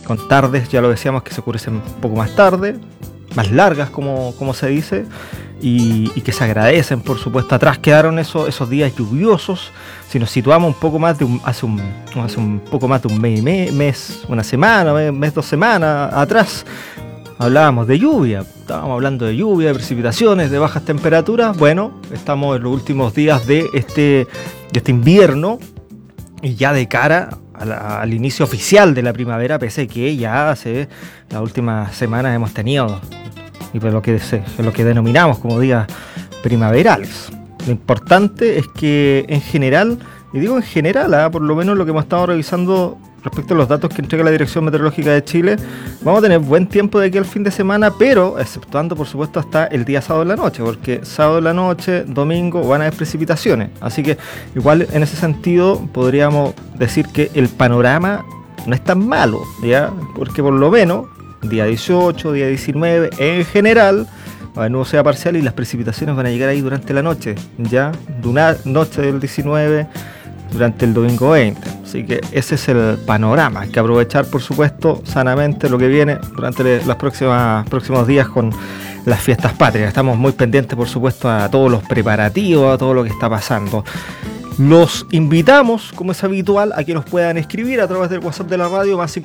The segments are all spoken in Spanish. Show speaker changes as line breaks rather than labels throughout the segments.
con tardes, ya lo decíamos, que se oscurecen un poco más tarde, más largas como se dice, y que se agradecen, por supuesto. Atrás quedaron esos días lluviosos. Si nos situamos un poco más de hace un poco más de un mes, una semana, mes, 2 semanas atrás, hablábamos de lluvia, estábamos hablando de lluvia, de precipitaciones, de bajas temperaturas. Bueno, estamos en los últimos días de este invierno y ya de cara al inicio oficial de la primavera, pese a que ya hace las últimas semanas hemos tenido, y por lo que denominamos como días primaverales. Lo importante es que en general, y digo en general, por lo menos lo que hemos estado revisando respecto a los datos que entrega la Dirección Meteorológica de Chile, vamos a tener buen tiempo de aquí al fin de semana, pero exceptuando por supuesto hasta el día sábado en la noche, porque sábado en la noche, domingo van a haber precipitaciones, así que igual en ese sentido podríamos decir que el panorama no es tan malo, ¿ya? Porque por lo menos día 18, día 19, en general va a haber nubosidad parcial y las precipitaciones van a llegar ahí durante la noche, ya, de una noche del 19 durante el domingo 20. Así que ese es el panorama. Hay que aprovechar, por supuesto, sanamente lo que viene durante los próximos días con las fiestas patrias. Estamos muy pendientes, por supuesto, a todos los preparativos, a todo lo que está pasando. Los invitamos, como es habitual, a que nos puedan escribir a través del WhatsApp de la radio, más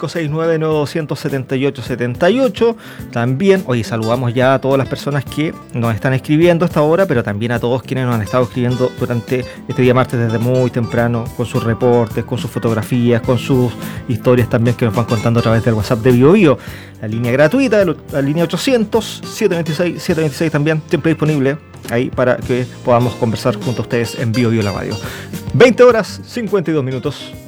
569-9278-78. También, oye, saludamos ya a todas las personas que nos están escribiendo a esta hora, pero también a todos quienes nos han estado escribiendo durante este día martes desde muy temprano, con sus reportes, con sus fotografías, con sus historias también que nos van contando a través del WhatsApp de BioBio. La línea gratuita, la línea 800-726-726 también, siempre disponible ahí para que podamos conversar junto a ustedes en BioBio la radio. 20 horas 52 minutos.